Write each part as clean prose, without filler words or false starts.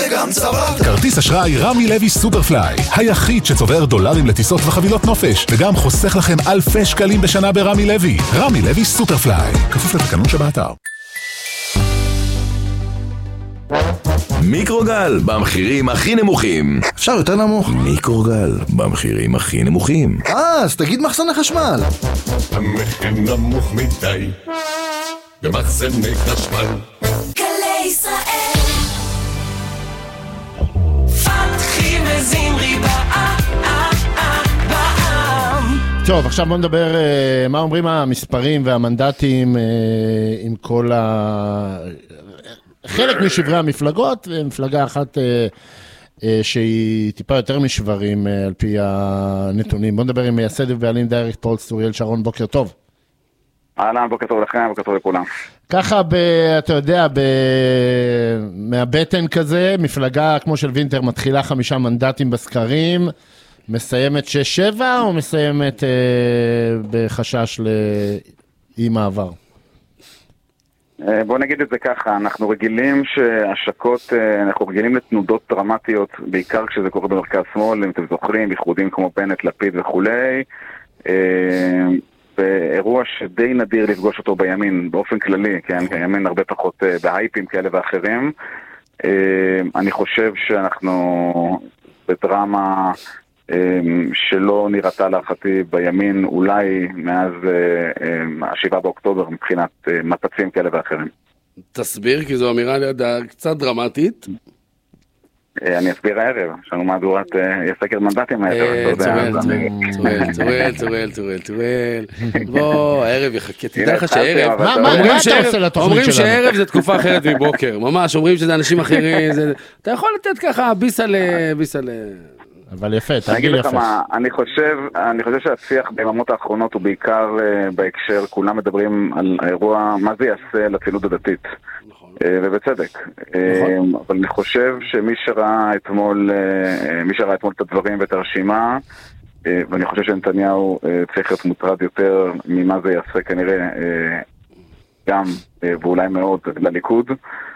וגם צברת. כרטיס אשראי רמי לוי סופרפליי, היחיד שצובר דולרים לטיסות וחבילות נופש, וגם חוסך לכם אלפי שקלים בשנה ברמי לוי. רמי לוי סופרפליי, כפוף לתקנון שבאתר. מיקרוגל, במחירים הכי נמוכים. אפשר יותר נמוך? מיקרוגל, במחירים הכי נמוכים. אז תגיד מחסני חשמל. המחיר נמוך מדי במחסני חשמל. גלי ישראל פתחי וזמרי בעם. טוב, עכשיו בוא נדבר מה אומרים המספרים והמנדטים עם כל חלק משברי המפלגות, ומפלגה אחת שהיא טיפה יותר משברים על פי הנתונים. בוא נדבר עם מייסד ובעלים דיירקט פולס, אוריאל שרון, בוקר טוב. אהלן, בוקר טוב לכם, בוקר טוב לכולם. ככה, אתה יודע, מהבטן כזה, מפלגה כמו של וינטר מתחילה 5 מנדטים בסקרים, מסיימת 6-7 או מסיימת בחשש לאי מעבר? בוא נגיד את זה ככה, אנחנו רגילים שהשקות, אנחנו רגילים לתנודות דרמטיות, בעיקר כשזה קורה במרכז שמאל, אם אתם זוכרים, ייחודים כמו בנט, לפיד וכולי, באירוע שדי נדיר לפגוש אותו בימין, באופן כללי, כן, הימין הרבה פחות בהייפים כאלה ואחרים. אני חושב שאנחנו בדרמה שלא נראתה להערכתי בימין, אולי מאז 7 באוקטובר מבחינת מטצים כאלה ואחרים. תסביר, כי זו אמירה קצת דרמטית. אני אסביר הערב, יש לנו מהדורת סקר מנדטים הערב. צורל. בוא, הערב יחכה, תדע לך שהערב... מה אתה עושה לתוכנית שלנו? אומרים שהערב זה תקופה אחרת מבוקר, ממש, אומרים שזה אנשים אחרים, אתה יכול לתת ככה ביסה ל... אבל יפה, תגיד לך מה, אני חושב שהשיח ביממות האחרונות הוא בעיקר בהקשר, כולם מדברים על האירוע, מה זה יעשה לציונות הדתית. ובצדק. אבל אני חושב שמי שראה אתמול את הדברים ואת הרשימה, ואני חושב שנתניהו צריך להיות מוטרד יותר ממה זה יעשה כנראה גם, ואולי מאוד, לליכוד.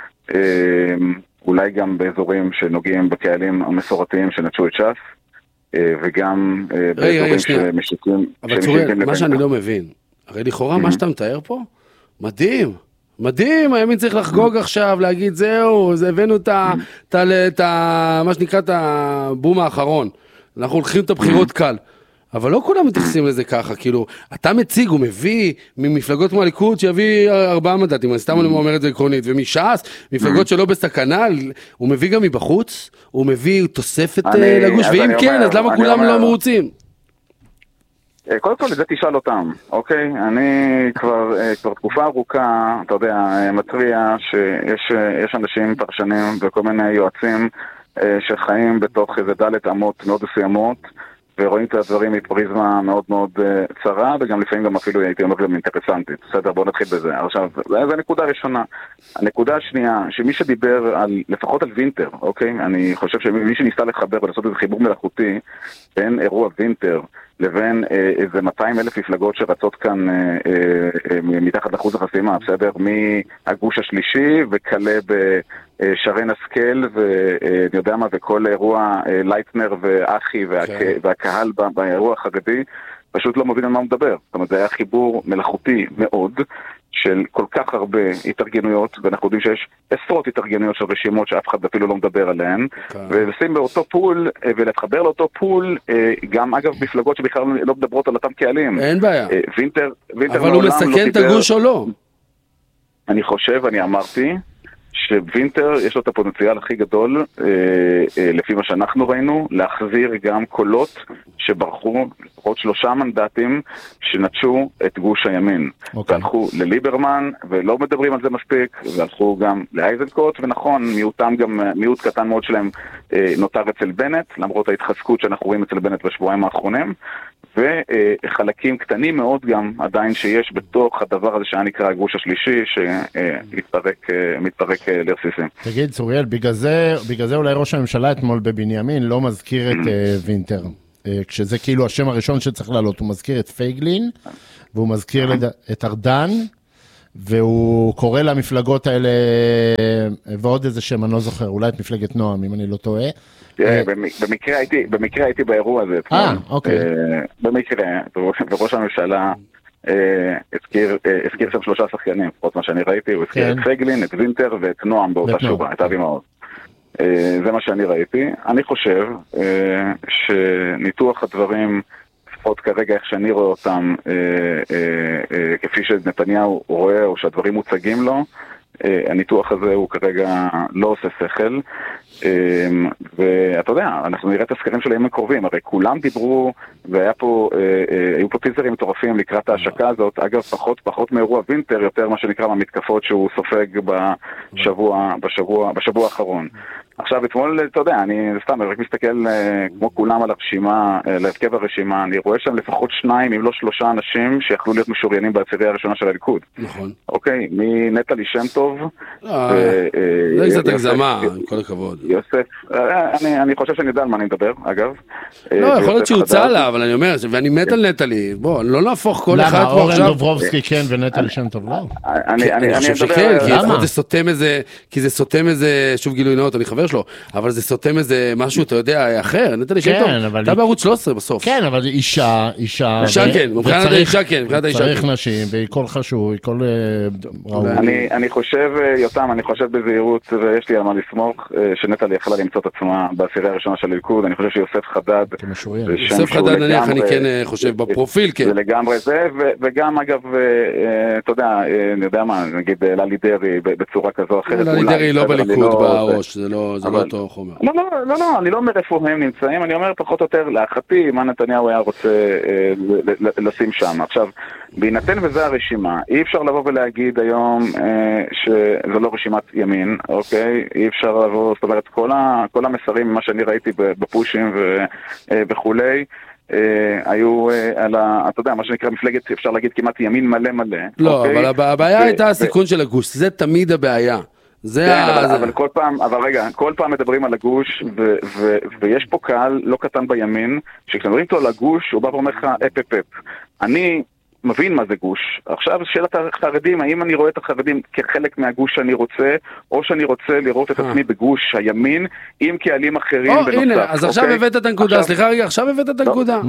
אולי גם באזורים שנוגעים בקהלים המסורתיים שנטשו את ש"ס, וגם באזורים שמשקים... אבל צורל, מה שאני לא מבין, הרי לכאורה מה שאתה מתאר פה, מדהים, הימין צריך לחגוג עכשיו, להגיד זהו, הבאנו את מה שנקרא את הבום האחרון, אנחנו הולכים את הבחירות קל. אבל לא כולם מתייחסים לזה ככה, כאילו, אתה מציג, הוא מביא ממפלגות כמו הליכוד שיביא 4 מנדטים, אני סתם אומר את זה עקרונית, ומש"ס, מפלגות שלא בסכנה, הוא מביא גם מבחוץ, הוא מביא תוספת לגוש, ואם כן, אז למה כולם לא מרוצים? קודם כל, זה תשאל אותם, אוקיי? אני כבר תקופה ארוכה, אתה יודע, מטריע שיש אנשים פרשנים וכל מיני יועצים שחיים בתוך איזה דלת אמות מאוד מסוימות, ורואים את הדברים מפריזמה מאוד מאוד צרה, וגם לפעמים גם אפילו הייתי אומר גם אינטרסנטית. בסדר, בואו נתחיל בזה. עכשיו, זו הנקודה הראשונה. הנקודה השנייה, שמי שדיבר לפחות על וינטר, אוקיי? אני חושב שמי שניסה לחבר ולעשות איזה חיבור מלאכותי בין אירוע וינטר לבין איזה 200,000 מפלגות שרצות כאן מתחת לאחוז החסימה, בסדר? מהגוש השלישי וכלה בשרן השכל ואני יודע מה, וכל אירוע לייטנר ואחי והקהל באירוע החרדי, פשוט לא מבין על מה הוא מדבר. זאת אומרת, זה היה חיבור מלאכותי מאוד של כל כך הרבה התארגנויות, ואנחנו יודעים שיש עשרות התארגנויות של רשימות שאף אחד אפילו לא מדבר עליהן, ולשים באותו פול, ולהתחבר לאותו פול, גם אגב מפלגות שבכלל לא מדברות על אותם קהלים. אין בעיה. וינטר אבל הוא מסכן את הגוש או לא? אני חושב, אני אמרתי, שווינטר יש לו את הפוטנציאל הכי גדול, לפי מה שאנחנו ראינו, להחזיר גם קולות שברחו, לפחות 3 מנדטים שנטשו את גוש הימין. והלכו לליברמן, ולא מדברים על זה מספיק, והלכו גם לאייזנקוט, ונכון, מיעוטם גם, מיעוט קטן מאוד שלהם נותר אצל בנט, למרות ההתחזקות שאנחנו רואים אצל בנט בשבועיים האחרונים, וחלקים קטנים מאוד גם עדיין שיש בתוך הדבר הזה שהיה נקרא הגוש השלישי שמתפרק לרסיסים. תגיד צוריאל, בגלל זה אולי ראש הממשלה אתמול בבנימין לא מזכיר את וינטר, כשזה כאילו השם הראשון שצריך לעלות, הוא מזכיר את פייגלין והוא מזכיר את ארדן והוא קורא למפלגות האלה, ועוד איזה שם, אני לא זוכר, אולי את מפלגת נועם, אם אני לא טועה. במקרה הייתי באירוע הזה. אוקיי. במקרה, וראש הממשלה הזכיר שם 3 שחקנים, לפחות מה שאני ראיתי, הוא הזכיר את פגלין, את וינטר ואת נועם באותה שורה, את אבי מעוז. זה מה שאני ראיתי. אני חושב שניתוח הדברים, לפחות כרגע איך שאני רואה אותם, כפי שנתניהו רואה או שהדברים מוצגים לו, הניתוח הזה הוא כרגע לא עושה שכל, ואתה יודע, אנחנו נראה את הסקרים של הימים הקרובים, הרי כולם דיברו, והיו פה טיזרים מטורפים לקראת ההשקה הזאת, אגב פחות מאירוע וינטר, יותר מה שנקרא מהמתקפות שהוא סופג בשבוע האחרון. עכשיו, אתמול, אתה יודע, אני סתם רק מסתכל כמו כולם על הרשימה, להרכב הרשימה, אני רואה שם לפחות 2, אם לא 3 אנשים שיכלו להיות משוריינים בעצירייה הראשונה של הליכוד. נכון. אוקיי, מנטלי שם טוב. זה קצת הגזמה, עם כל הכבוד. יוסף, אני חושב שאני יודע על מה אני מדבר, אגב. לא, יכול להיות שהוצא לה, אבל אני אומר, ואני מת על נטלי, בוא, לא נהפוך כל אחד פה עכשיו. למה, אורן דוברובסקי כן ונטלי שם טוב, לא? אני חושב שכן, כי זה סותם איזה, שוב גילוי נאות, אני חבר שלו, אבל זה סותם איזה משהו, אתה יודע, אחר, נטלי שם טוב, אתה בערוץ 13 בסוף. כן, אבל אישה כן, מבחינת האישה כן, צריך נשים, והיא כל חשוב, היא כל ראוי. אני חושב, יותם, אני חושב בזהירות, ויש לי על מה לסמוך, שנטלי יכלה למצוא את עצמה בעשירייה הראשונה של הליכוד, אני חושב שיוסף חדד, יוסף חדד נניח, אני כן חושב בפרופיל, כן. זה לגמרי זה, וגם אגב, אתה יודע מה, נגיד ללי דרי בצורה כזו או אחרת. ללי דרי לא בליכוד בראש, זה לא אותו חומר. לא, אני לא אומר איפה הם נמצאים, אני אומר פחות או יותר להערכתי מה נתניהו היה רוצה לשים שם. עכשיו, בהינתן וזה הרשימה, אי אפשר לבוא ולהגיד היום שזו לא רשימת ימין, אוקיי? אי אפשר לבוא, זאת אומרת, כל המסרים, מה שאני ראיתי בפושים וכולי, היו על אתה יודע, מה שנקרא מפלגת, אפשר להגיד כמעט ימין מלא. לא, אבל הבעיה הייתה הסיכון של הגוש, זה תמיד הבעיה. אבל כל פעם מדברים על הגוש, ויש פה קהל לא קטן בימין, שכשמדברים אותו על הגוש, הוא בא ואומר לך, אני מבין מה זה גוש. עכשיו שאלת החרדים, האם אני רואה את החרדים כחלק מהגוש שאני רוצה, או שאני רוצה לראות את עצמי בגוש הימין, עם קהלים אחרים בנוסף. הנה, אז עכשיו הבאת את הנקודה, סליחה רגע, עכשיו הבאת את הנקודה.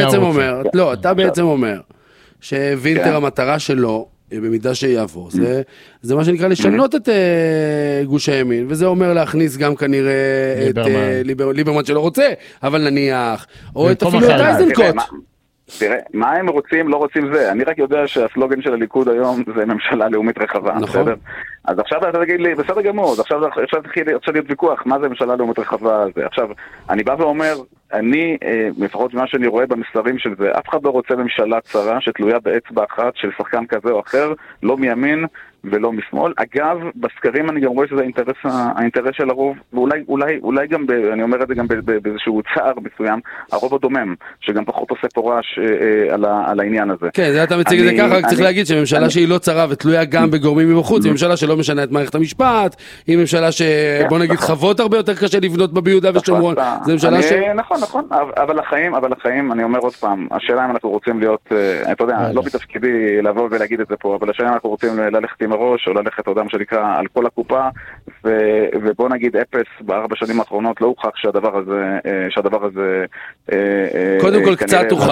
אתה בעצם אומר, שווינטר המטרה שלו, במידה שיעבור, זה מה שנקרא לשנות את גוש הימין, וזה אומר להכניס גם כנראה את ליברמן שלא רוצה, אבל נניח, או את אפילו את אייזנקוט. תראה, מה הם רוצים, לא רוצים זה. אני רק יודע שהסלוגן של הליכוד היום זה ממשלה לאומית רחבה. נכון. אז עכשיו אתה תגיד לי, בסדר גמור, עכשיו להיות ויכוח, מה זה ממשלה לאומית רחבה הזה? עכשיו, אני בא ואומר, אני, לפחות מה שאני רואה במסרים של זה, אף אחד לא רוצה ממשלה צרה שתלויה באצבע אחת של שחקן כזה או אחר, לא מימין ולא משמאל. אגב, בסקרים אני גם רואה שזה האינטרס של הרוב, ואולי גם, אני אומר את זה גם באיזשהו צער מסוים, הרוב הדומם, שגם פחות עושה פורש על העניין הזה. כן, זה אתה מציג את זה ככה, רק צריך להגיד שממשלה שהיא לא צרה ותלויה גם בגורמים מבחוץ, היא ממשלה שלא משנה את מערכת המשפט, היא ממשלה שבוא נגיד חוות הרבה יותר קשה לבנות ביהודה ושומרון, זה ממשלה ש... נכון, אבל החיים, אני אומר עוד פעם, השאלה אם אנחנו רוצים להיות, אתה יודע, לא בתפקידי לבוא ולהגיד את זה פה, אבל השאלה אם אנחנו רוצים ללכת עם הראש, או ללכת, אתה יודע, מה שנקרא, על כל הקופה, ובוא נגיד אפס ב4 שנים האחרונות, לא הוכח שהדבר הזה... קודם כל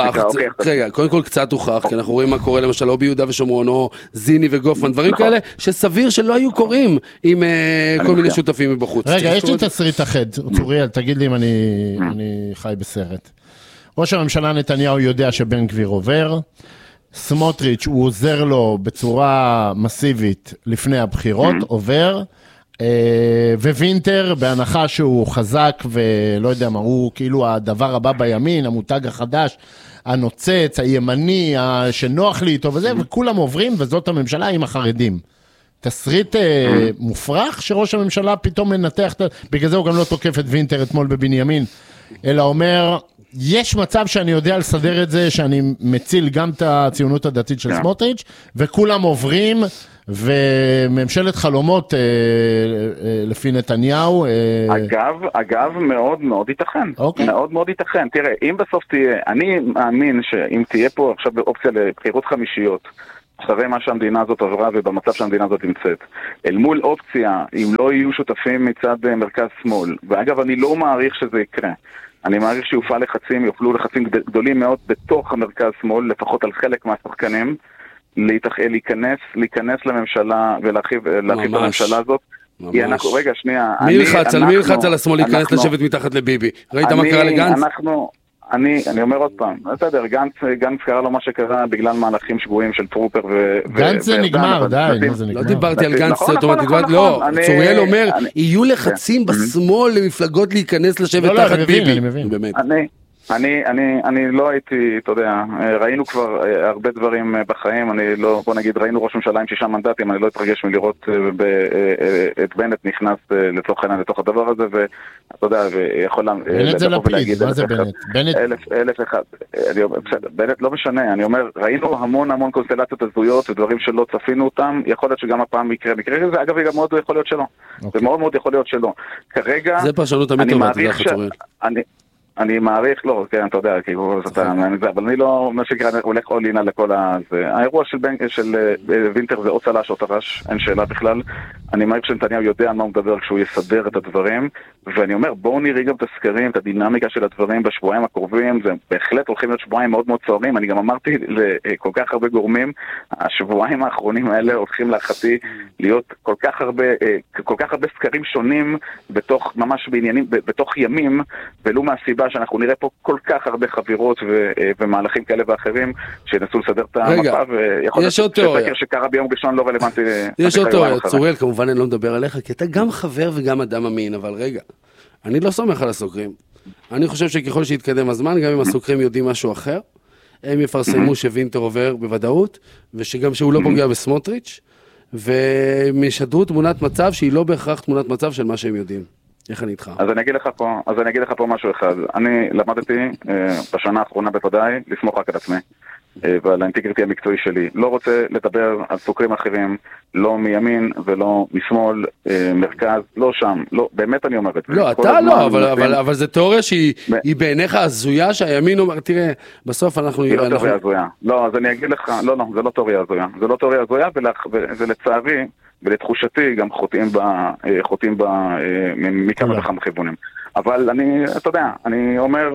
קצת הוכח, כי אנחנו רואים מה קורה למשל, או ביהודה ושומרון, או זיני וגופמן, דברים כאלה, שסביר שלא היו קורים עם כל מיני שותפים מבחוץ. רגע, יש לי תסריט אחד, צוריאל, תגיד לי אם אני חי בסרט. ראש הממשלה נתניהו יודע שבן גביר עובר, סמוטריץ' הוא עוזר לו בצורה מסיבית לפני הבחירות, עובר, ווינטר בהנחה שהוא חזק ולא יודע מה, הוא כאילו הדבר הבא בימין, המותג החדש, הנוצץ, הימני, שנוח לי איתו וזה, וכולם עוברים, וזאת הממשלה עם החרדים. תסריט מופרך שראש הממשלה פתאום מנתח, בגלל זה הוא גם לא תוקף את וינטר אתמול בבנימין, אלא אומר, יש מצב שאני יודע לסדר את זה, שאני מציל גם את הציונות הדתית של סמוטריץ', וכולם עוברים, וממשלת חלומות לפי נתניהו. אגב, מאוד מאוד ייתכן. מאוד מאוד ייתכן. תראה, אם בסוף תהיה, אני מאמין שאם תהיה פה עכשיו באופציה לבחירות חמישיות, אחרי מה שהמדינה הזאת עברה ובמצב שהמדינה הזאת נמצאת. אל מול אופציה, אם לא יהיו שותפים מצד מרכז שמאל, ואגב אני לא מעריך שזה יקרה, אני מעריך יופעלו לחצים גדולים מאוד בתוך המרכז שמאל, לפחות על חלק מהשחקנים, להיכנס לממשלה ולהרחיב את הממשלה הזאת. רגע, שנייה. מי ילחץ על השמאל להיכנס לשבת מתחת לביבי? ראית מה קרה לגנץ? אני אומר עוד פעם, בסדר, גנץ קרה לו מה שקרה בגלל מהלכים שבויים של טרופר גנץ זה נגמר, די, זה נגמר. לא דיברתי על גנץ, לא, צוריאל אומר, יהיו לחצים בשמאל למפלגות להיכנס לשבת תחת ביבי. אני מבין. אני לא הייתי, אתה יודע, ראינו כבר הרבה דברים בחיים, בוא נגיד, ראינו ראש ממשלה עם 6 מנדטים, אני לא אתרגש מלראות את בנט נכנס לצורך העניין לתוך הדבר הזה, ואתה יודע, ויכול בנט זה לפיד, מה זה בנט? אלף אחד, בנט לא משנה, אני אומר, ראינו המון קונסטלציות הזויות ודברים שלא צפינו אותם, יכול להיות שגם הפעם יקרה כזה, אגב, גם מאוד יכול להיות שלא, ומאוד יכול להיות שלא. כרגע, זה פרשנות תמיד טובה, אתה יודע לך צוריאל. אני מעריך, לא, כן, אתה יודע, אבל אני לא, מה שקרה, הולך או לינה לכל האירוע של וינטר זה או צלש או טרש, אין שאלה בכלל. אני מעריך שנתניהו יודע על מה הוא מדבר כשהוא יסדר את הדברים, ואני אומר, בואו נראה גם את הסקרים, את הדינמיקה של הדברים בשבועיים הקרובים, זה בהחלט הולכים להיות שבועיים מאוד מאוד צוערים, אני גם אמרתי לכל כך הרבה גורמים, השבועיים האחרונים האלה הולכים להחתי להיות כל כך הרבה סקרים שונים בתוך, ממש בעניינים, בתוך ימים, ולא מהסיבה שאנחנו נראה פה כל כך הרבה חבירות ומהלכים כאלה ואחרים שינסו לסדר את המפה, ויכול להיות שסקר שקרה ביום ראשון לא רלוונטי. יש עוד תיאוריה, צוריאל, כמובן אני לא מדבר עליך, כי אתה גם חבר וגם אדם אמין, אבל רגע, אני לא סומך על הסוקרים. אני חושב שככל שיתקדם הזמן, גם אם הסוקרים יודעים משהו אחר, הם יפרסמו שווינטר עובר בוודאות, ושגם שהוא לא פוגע בסמוטריץ', ומשדרו תמונת מצב שהיא לא בהכרח תמונת מצב של מה שהם יודעים. איך אני איתך? אז אני אגיד לך פה משהו אחד. אני למדתי בשנה האחרונה בוודאי לסמוך רק על עצמי ועל האינטגריטי המקצועי שלי. לא רוצה לדבר על סוקרים אחרים, לא מימין ולא משמאל, מרכז, לא שם. לא, באמת אני אומר את זה. לא, אתה לא, אבל זה תיאוריה שהיא בעיניך הזויה שהימין אומר, תראה, בסוף אנחנו... היא לא תיאוריה הזויה. לא, אז אני אגיד לך, לא, זה לא תיאוריה הזויה. זה לא תיאוריה הזויה, ולצערי, ולתחושתי גם חוטאים בה מכמה וכמה כיוונים. אבל אתה יודע, אני אומר,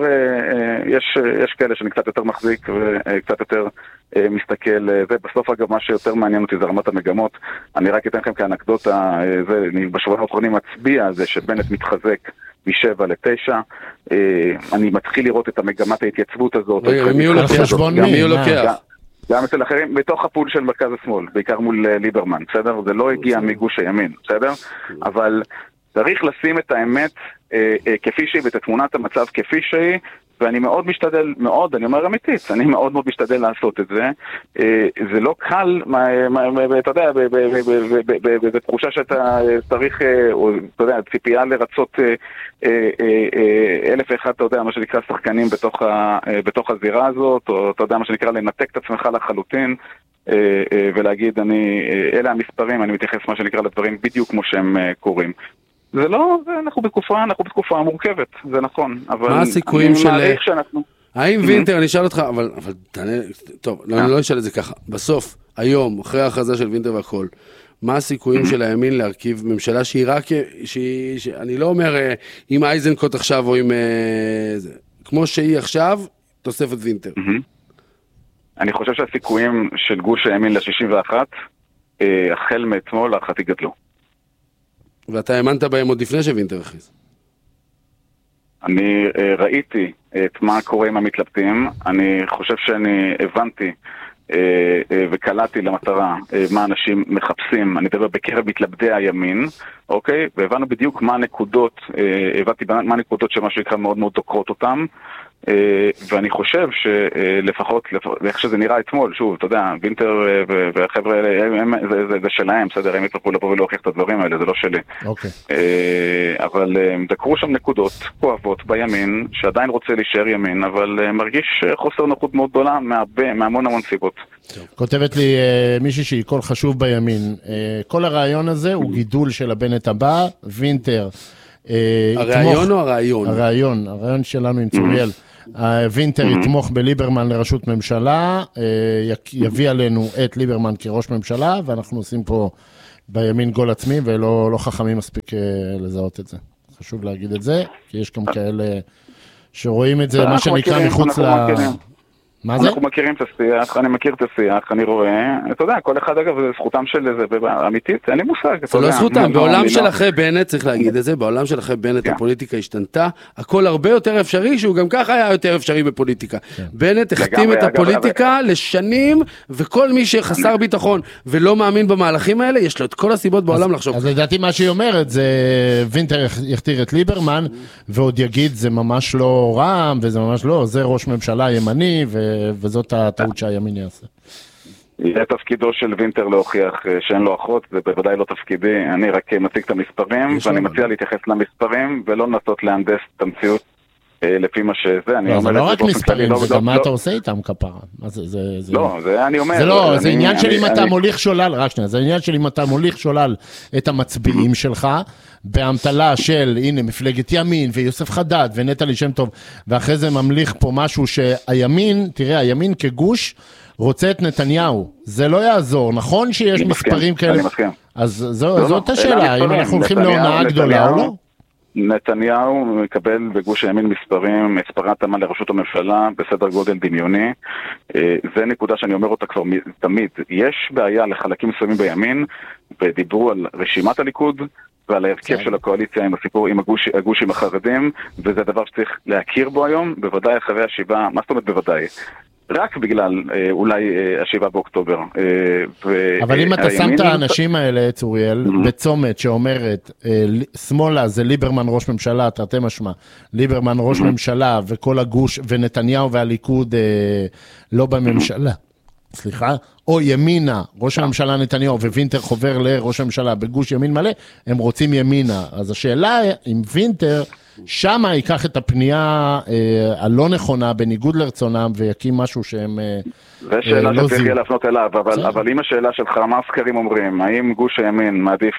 יש כאלה שאני קצת יותר מחזיק וקצת יותר מסתכל, ובסוף אגב מה שיותר מעניין אותי זה רמת המגמות. אני רק אתן לכם כאנקדוטה, בשבועות האחרונים מצביע על זה שבנט מתחזק מ7 ל9, אני מתחיל לראות את המגמת ההתייצבות הזאת. מי הוא לוקח? גם אצל אחרים, בתוך הפול של מרכז השמאל, בעיקר מול ליברמן, בסדר? זה לא הגיע מגוש הימין, בסדר? אבל צריך לשים את האמת כפי שהיא ואת תמונת המצב כפי שהיא, ואני מאוד משתדל, אני אומר אמיתית, אני מאוד משתדל לעשות את זה. זה לא קל, אתה יודע, בתחושה שאתה צריך, אתה יודע, ציפייה לרצות 1001, אתה יודע, מה שנקרא שחקנים בתוך הזירה הזאת, או אתה יודע, מה שנקרא לנתק את עצמך לחלוטין, ולהגיד, אלה המספרים, אני מתייחס מה שנקרא לדברים בדיוק כמו שהם קורים. זה לא, אנחנו בתקופה מורכבת, זה נכון, אבל מה הסיכויים של... שאנחנו... האם וינטר, אני אשאל אותך, אבל תענה, טוב, אני לא אשאל את זה ככה, בסוף, היום, אחרי ההכרזה של וינטר והכל, מה הסיכויים של הימין להרכיב ממשלה שהיא רק, אני לא אומר עם אייזנקוט עכשיו או עם... כמו שהיא עכשיו, תוספת וינטר. אני חושב שהסיכויים של גוש הימין ל-61, החל מאתמול, להערכתי גדלו. ואתה האמנת בהם עוד לפני שווינטר הכריז. אני ראיתי את מה קורה עם המתלבטים, אני חושב שאני הבנתי וקלעתי למטרה מה אנשים מחפשים, אני מדבר בקרב מתלבטי הימין, אוקיי? והבנו בדיוק מה הנקודות, הבנתי מה הנקודות שמה שיקרה מאוד מאוד דוקרות אותם, ואני חושב שלפחות, איך שזה נראה אתמול, שוב, אתה יודע, וינטר והחבר'ה האלה, זה שלהם, בסדר, הם יצטרכו לבוא ולהוכיח את הדברים האלה, זה לא שלי. אבל דקרו שם נקודות כואבות בימין, שעדיין רוצה להישאר ימין, אבל מרגיש חוסר נוחות מאוד גדולה מהמון סיבות. כותבת לי מישהי שהיא כל חשוב בימין, כל הרעיון הזה הוא גידול של הבנט הבא, וינטר, הרעיון או הרעיון? הרעיון שלנו עם צוריאל. וינטר יתמוך בליברמן לראשות ממשלה, יביא עלינו את ליברמן כראש ממשלה, ואנחנו עושים פה בימין גול עצמי, ולא חכמים מספיק לזהות את זה. חשוב להגיד את זה, כי יש גם כאלה שרואים את זה, מה שנקרא מחוץ ל... מה זה? אנחנו מכירים את השיח, אני מכיר את השיח, אני רואה, אתה יודע, כל אחד אגב, זה זכותם של זה, אמיתית, אין לי מושג. זה לא זכותם, בעולם של אחרי בנט, צריך להגיד את זה, בעולם של אחרי בנט הפוליטיקה השתנתה, הכל הרבה יותר אפשרי, שהוא גם ככה היה יותר אפשרי בפוליטיקה. בנט החתים את הפוליטיקה לשנים, וכל מי שחסר ביטחון ולא מאמין במהלכים האלה, יש לו את כל הסיבות בעולם לחשוב. אז לדעתי מה שהיא אומרת, זה וינטר יכתיר את ליברמן, ועוד יגיד, זה ממש לא רע"מ, וזה ממש לא, זה ראש ממשלה ימני, וזאת הטעות שהימין יעשה. יהיה תפקידו של וינטר להוכיח שאין לו אחות, זה בוודאי לא תפקידי, אני רק מציג את המספרים, ואני מציע להתייחס למספרים, ולא לנסות להנדס את המציאות לפי מה שזה. זה לא רק מספרים, זה גם מה אתה עושה איתם כפרה. לא, זה אני אומר. זה לא, זה עניין של אם אתה מוליך שולל, רק שנייה, זה עניין של אם אתה מוליך שולל את המצביעים שלך, באמתלה של, הנה, מפלגת ימין, ויוסף חדד, ונטלי שם טוב, ואחרי זה ממליך פה משהו שהימין, תראה, הימין כגוש, רוצה את נתניהו. זה לא יעזור, נכון שיש מספרים כאלה? אני מסכים. אז זאת השאלה, האם אנחנו הולכים להונאה גדולה או לא? נתניהו מקבל בגוש הימין מספרים, מספרת תמה לראשות הממשלה בסדר גודל דמיוני. זה נקודה שאני אומר אותה כבר תמיד. יש בעיה לחלקים מסוימים בימין, ודיברו על רשימת הליכוד ועל ההרכב של הקואליציה עם הסיפור, עם הגוש עם החרדים, וזה דבר שצריך להכיר בו היום, בוודאי אחרי השבעה, מה זאת אומרת בוודאי? רק בגלל אולי השבעה באוקטובר. אבל אם אתה שם את האנשים האלה, צוריאל, בצומת שאומרת, שמאלה זה ליברמן ראש ממשלה, תרתי משמע, ליברמן ראש ממשלה וכל הגוש, ונתניהו והליכוד לא בממשלה, סליחה, או ימינה, ראש הממשלה נתניהו ווינטר חובר לראש הממשלה בגוש ימין מלא, הם רוצים ימינה. אז השאלה אם וינטר שמה ייקח את הפנייה הלא נכונה בניגוד לרצונם ויקים משהו שהם זה שאלה שצריך יהיה להפנות אליו, אבל אם השאלה שלך, מה הסקרים אומרים, האם גוש הימין מעדיף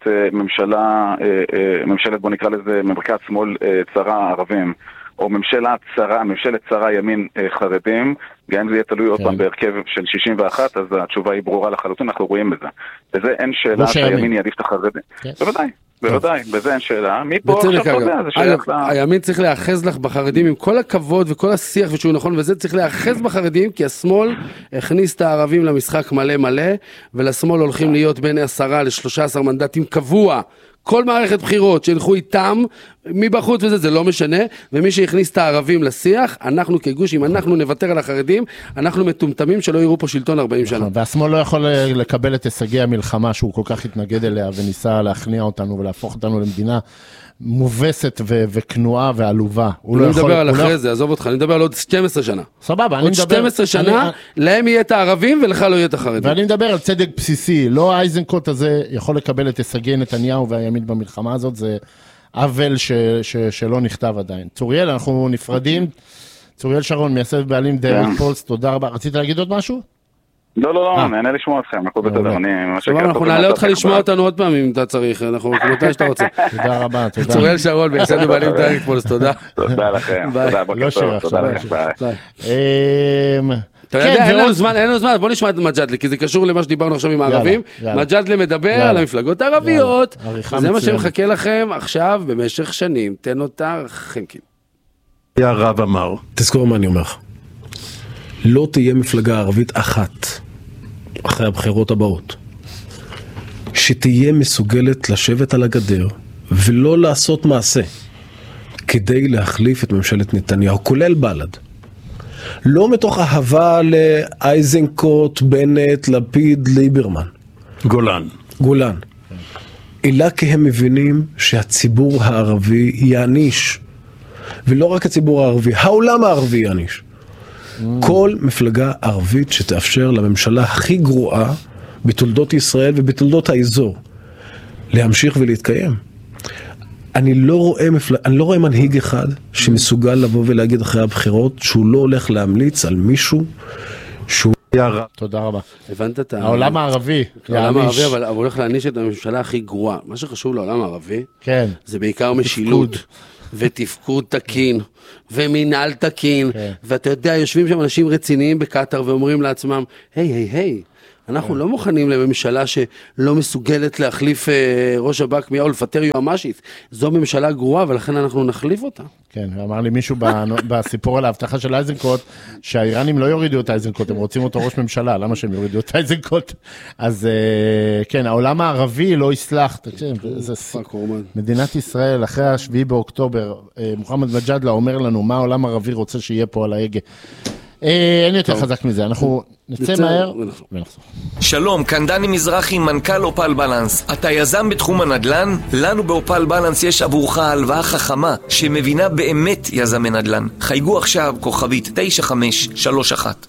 ממשלת בוא נקרא לזה מרכז שמאל צרה ערבים, או ממשלת צרה ימין חרדים, גם אם זה יהיה תלוי עוד פעם בהרכב של 61, אז התשובה היא ברורה לחלוטין, אנחנו רואים בזה. וזה אין שאלה שהימין יעדיף את החרדים. בוודאי, בזה אין שאלה. מפה עכשיו אתה יודע, זה שייך לה... הימין צריך להאחז לך בחרדים עם כל הכבוד וכל השיח ושהוא נכון, וזה צריך להאחז בחרדים, כי השמאל הכניס את הערבים למשחק מלא מלא, ולשמאל הולכים להיות בין 10 ל-13 מנדטים קבוע. כל מערכת בחירות שילכו איתם מבחוץ וזה, זה לא משנה, ומי שהכניס את הערבים לשיח, אנחנו כגוש, אם אנחנו נוותר על החרדים, אנחנו מטומטמים שלא יראו פה שלטון 40 שנה. והשמאל לא יכול לקבל את הישגי המלחמה שהוא כל כך התנגד אליה, וניסה להכניע אותנו ולהפוך אותנו למדינה מובסת וכנועה ועלובה. אני מדבר על אחרי זה, עזוב אותך, אני מדבר על עוד 12 שנה. סבבה, אני מדבר... עוד 12 שנה, להם יהיה את הערבים ולך לא יהיה את החרדים. ואני מדבר על צדק בסיסי, לא האיזנקוט הזה יכול לקבל את הישגי נתניהו והימין במלחמה הזאת, זה עוול שלא נכתב עדיין. צוריאל, אנחנו נפרדים. צוריאל שרון, מייסד בעלים דיירקט פולס, תודה רבה. רצית להגיד עוד משהו? לא, נהנה לשמוע אתכם, הכל בסדר, אנחנו נעלה אותך לשמוע אותנו עוד פעם אם אתה צריך, אנחנו מתי שאתה רוצה. תודה רבה, תודה. צוריאל שרון, מייסד בעלים דיירקט פולס, תודה. תודה לכם, תודה, בוקר טוב, תודה לכם, ביי. אתה יודע, אין לנו זמן, בוא נשמע את מג'דלי, כי זה קשור למה שדיברנו עכשיו עם הערבים. מג'דלי מדבר על המפלגות הערביות, זה מה שמחכה לכם עכשיו במשך שנים, תן אותה חנקין. הרב אמר, תזכור מה אני אומר לך, לא תהיה מפלגה ערבית אחת אחרי הבחירות הבאות שתהיה מסוגלת לשבת על הגדר ולא לעשות מעשה כדי להחליף את ממשלת נתניהו, כולל בל"ד. לא מתוך אהבה לאייזנקוט, בנט, לפיד, ליברמן, גולן, אלא כי הם מבינים שהציבור הערבי יעניש, ולא רק הציבור הערבי, העולם הערבי יעניש. כל מפלגה ערבית שתאפשר לממשלה הכי גרועה בתולדות ישראל ובתולדות האזור להמשיך ולהתקיים. אני לא רואה מנהיג אחד שמסוגל לבוא ולהגיד אחרי הבחירות שהוא לא הולך להמליץ על מישהו שהוא... תודה רבה. הבנת את העולם הערבי. העולם הערבי, אבל הוא הולך להעניש את הממשלה הכי גרועה. מה שחשוב לעולם הערבי, זה בעיקר משילות. ותפקוד תקין, ומנהל תקין, ואתה יודע, יושבים שם אנשים רציניים בקטר ואומרים לעצמם, היי, אנחנו לא מוכנים לממשלה שלא מסוגלת להחליף ראש שב"כ או לפטר יועמ"שית. זו ממשלה גרועה, ולכן אנחנו נחליף אותה. כן, אמר לי מישהו בסיפור על ההבטחה של אייזנקוט, שהאיראנים לא יורידו את אייזנקוט, הם רוצים אותו ראש ממשלה, למה שהם יורידו את אייזנקוט? אז כן, העולם הערבי לא יסלח, מדינת ישראל, אחרי ה7 באוקטובר, מוחמד מג'אדלה אומר לנו מה העולם הערבי רוצה שיהיה פה על ההגה. אין יותר חזק מזה, אנחנו נצא מהר ונחזור. שלום, כאן דני מזרחי, מנכ"ל אופל בלנס. אתה יזם בתחום הנדל"ן? לנו באופל בלנס יש עבורך הלוואה חכמה שמבינה באמת יזמי נדל"ן. חייגו עכשיו כוכבית 9531.